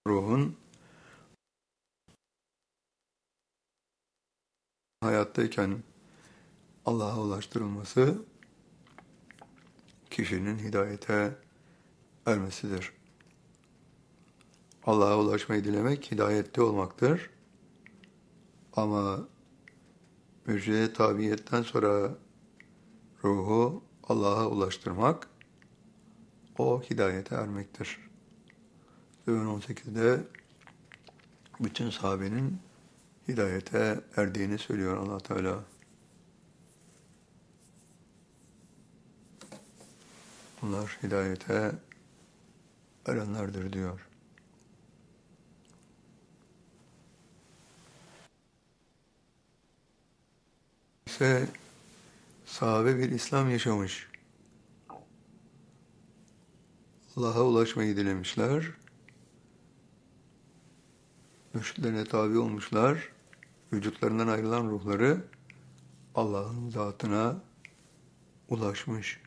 ruhun hayattayken Allah'a ulaştırılması kişinin hidayete ermesidir. Allah'a ulaşmayı dilemek hidayette olmaktır. Ama mürciye tabiiyetten sonra ruhu Allah'a ulaştırmak o hidayete ermektir. Zümer 18'de bütün sahabenin hidayete erdiğini söylüyor Allah Teala. Bunlar hidayete erenlerdir diyor. İşte sahabe bir İslam yaşamış. Allah'a ulaşmayı dilemişler. Mürşitlerine tabi olmuşlar. Vücutlarından ayrılan ruhları Allah'ın zatına ulaşmış.